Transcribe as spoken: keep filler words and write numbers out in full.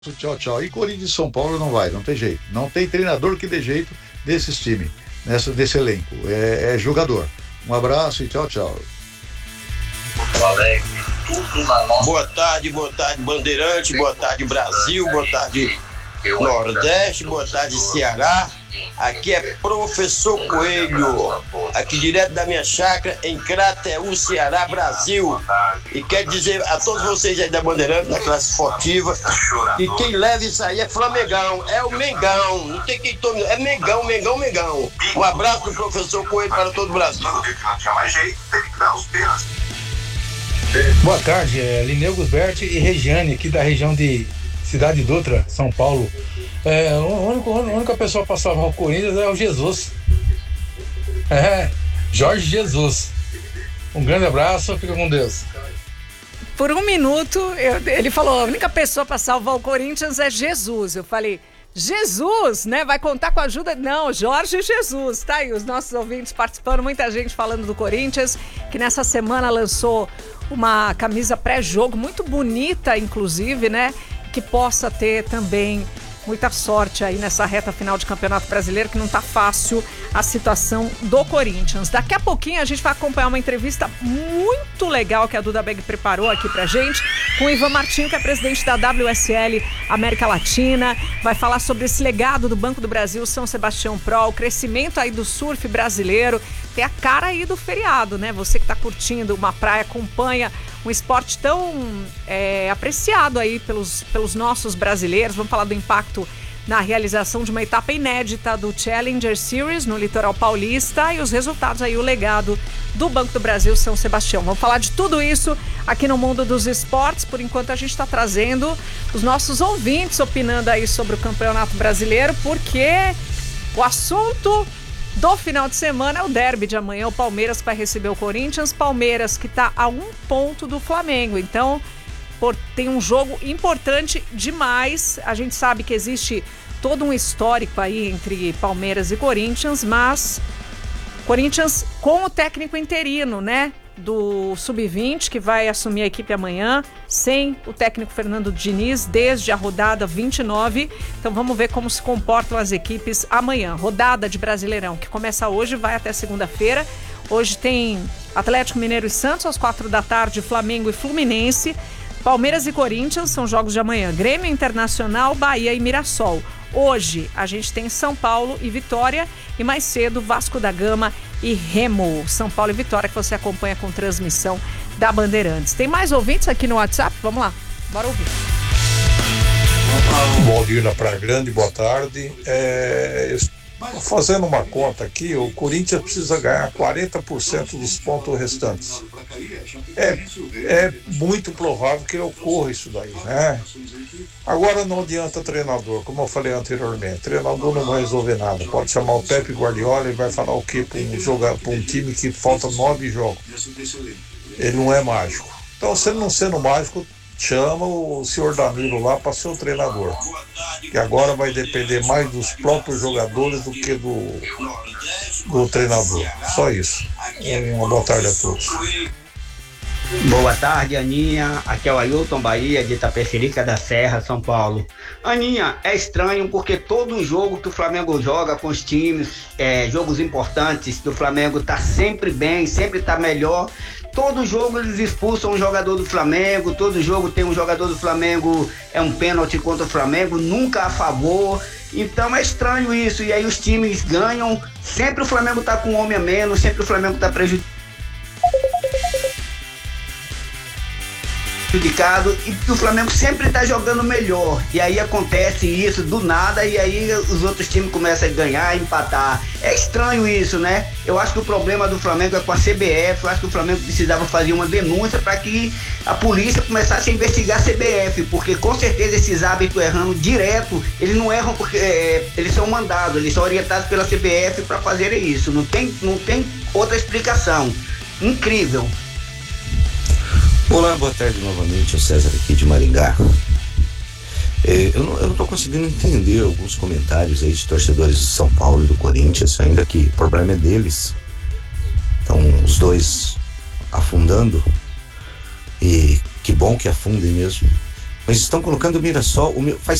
Tchau, tchau. E Corinthians e São Paulo não vai, não tem jeito. Não tem treinador que dê jeito desses times, nessa, desse elenco. É, é jogador. Um abraço e tchau, tchau. Boa tarde, boa tarde, Bandeirante, boa tarde, Brasil, boa tarde, Nordeste, boa tarde, Ceará. Aqui é Professor Coelho, aqui direto da minha chácara em Crateús, Ceará, Brasil. E quero dizer a todos vocês aí da Bandeirante, da classe esportiva, que quem leva isso aí é Flamengão, é o Mengão, não tem quem tome, é Mengão, Mengão, Mengão. Um abraço do Professor Coelho para todo o Brasil. Boa tarde, é Lineu Gusberti e Regiane, aqui da região de Cidade Dutra, São Paulo. É, a, única, a única pessoa para salvar o Corinthians é o Jesus. É, Jorge Jesus. Um grande abraço, fica com Deus. Por um minuto, eu, ele falou, a única pessoa para salvar o Corinthians é Jesus. Eu falei, Jesus, né? Vai contar com a ajuda? Não, Jorge Jesus. Tá aí os nossos ouvintes participando, muita gente falando do Corinthians, que nessa semana lançou uma camisa pré-jogo muito bonita, inclusive, né? Que possa ter também muita sorte aí nessa reta final de Campeonato Brasileiro, que não tá fácil a situação do Corinthians. Daqui a pouquinho a gente vai acompanhar uma entrevista muito legal que a Duda Beg preparou aqui pra gente, com o Ivan Martinho, que é presidente da W S L América Latina. Vai falar sobre esse legado do Banco do Brasil, São Sebastião Pro, o crescimento aí do surf brasileiro. Tem a cara aí do feriado, né? Você que tá curtindo uma praia, acompanha um esporte tão é, apreciado aí pelos, pelos nossos brasileiros. Vamos falar do impacto na realização de uma etapa inédita do Challenger Series no litoral paulista e os resultados aí, o legado do Banco do Brasil São Sebastião. Vamos falar de tudo isso aqui no Mundo dos Esportes. Por enquanto a gente está trazendo os nossos ouvintes opinando aí sobre o Campeonato Brasileiro, porque o assunto do final de semana é o derby de amanhã. O Palmeiras vai receber o Corinthians. Palmeiras que está a um ponto do Flamengo. Então, por, tem um jogo importante demais. A gente sabe que existe todo um histórico aí entre Palmeiras e Corinthians, mas Corinthians com o técnico interino, né? Do sub vinte, que vai assumir a equipe amanhã, sem o técnico Fernando Diniz desde a rodada vinte e nove. Então vamos ver como se comportam as equipes amanhã. Rodada de Brasileirão, que começa hoje, vai até segunda-feira. Hoje tem Atlético Mineiro e Santos às quatro da tarde, Flamengo e Fluminense. Palmeiras e Corinthians são jogos de amanhã. Grêmio Internacional, Bahia e Mirassol. Hoje a gente tem São Paulo e Vitória, e mais cedo Vasco da Gama e Remo. São Paulo e Vitória, que você acompanha com transmissão da Bandeirantes. Tem mais ouvintes aqui no WhatsApp? Vamos lá, bora ouvir. Valdir da Praia Grande, boa tarde. É, fazendo uma conta aqui, o Corinthians precisa ganhar quarenta por cento dos pontos restantes. É, é muito provável que ocorra isso daí, né? Agora não adianta treinador, como eu falei anteriormente, treinador não vai resolver nada. Pode chamar o Pepe Guardiola e vai falar o quê para um, jogar, para um time que falta nove jogos. Ele não é mágico. Então, se ele não sendo mágico, chama o senhor Danilo lá para ser o treinador. Que agora vai depender mais dos próprios jogadores do que do, do treinador. Só isso. Uma boa tarde a todos. Boa tarde, Aninha. Aqui é o Ailton Bahia, de Itapecerica da Serra, São Paulo. Aninha, é estranho porque todo jogo que o Flamengo joga com os times, é, jogos importantes, que o Flamengo tá sempre bem, sempre tá melhor. Todo jogo eles expulsam um jogador do Flamengo, todo jogo tem um jogador do Flamengo, é um pênalti contra o Flamengo, nunca a favor. Então é estranho isso, e aí os times ganham, sempre o Flamengo tá com um homem a menos, sempre o Flamengo tá prejudicado. prejudicado e que o Flamengo sempre está jogando melhor, e aí acontece isso do nada, e aí os outros times começam a ganhar, empatar. É estranho isso, né? Eu acho que o problema do Flamengo é com a C B F. Eu acho que o Flamengo precisava fazer uma denúncia para que a polícia começasse a investigar a C B F, porque com certeza esses árbitros errando direto, eles não erram porque é, eles são mandados, eles são orientados pela C B F para fazerem isso. Não tem, não tem outra explicação. Incrível. Olá, boa tarde novamente, o César aqui de Maringá. É, eu, não, eu não tô conseguindo entender alguns comentários aí de torcedores de São Paulo e do Corinthians, ainda que o problema é deles. Então, os dois afundando, e que bom que afundem mesmo. Mas estão colocando o Mirassol. O, faz